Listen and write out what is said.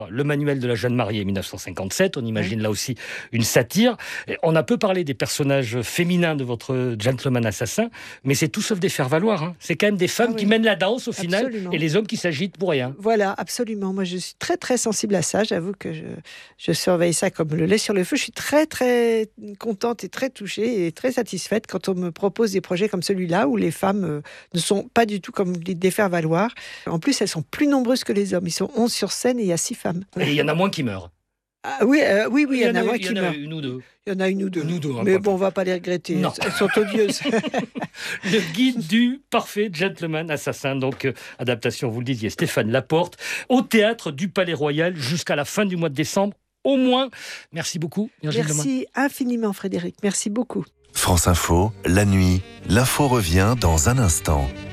Le manuel de la jeune mariée 1957, on imagine là aussi une satire. Et on a peu parlé des personnages féminins de votre gentleman assassin, mais c'est tout sauf des faire-valoir. Hein. C'est quand même des femmes qui mènent la danse au final, Absolument. et les hommes qui s'agitent pour rien. Voilà, absolument. Moi, je suis très, très sensible à ça. J'avoue que je surveille ça comme le lait sur le feu. Je suis très, très contente et très touchée et très satisfaite quand on me propose des projets comme celui-là où les femmes ne sont pas du tout comme des faire-valoir. En plus, elles sont plus nombreuses que les hommes. Ils sont 11 sur scène et il y a 6 femmes. Et il y en a moins qui meurent. Ah, oui, il y en a moins qui meurent. Une ou deux. Il y en a une ou deux. Hein, mais bon, on ne va pas les regretter. Non. Elles sont odieuses. Le guide du parfait gentleman assassin. Donc, adaptation, vous le disiez, Stéphane Laporte, au théâtre du Palais Royal jusqu'à la fin du mois de décembre, au moins. Merci beaucoup, Virginie Lemoine. Merci infiniment, Frédéric. Merci beaucoup. France Info, la nuit, l'info revient dans un instant.